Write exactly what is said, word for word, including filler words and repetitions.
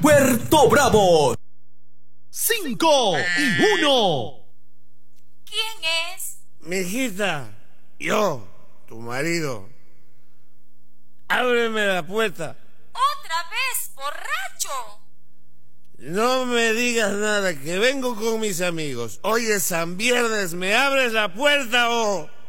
Puerto Bravo. Cinco y uno. ¿Quién es? Mijita, yo, tu marido. Ábreme la puerta. ¿Otra vez, borracho? No me digas nada, que vengo con mis amigos. Hoy es San Viernes, ¿me abres la puerta o...?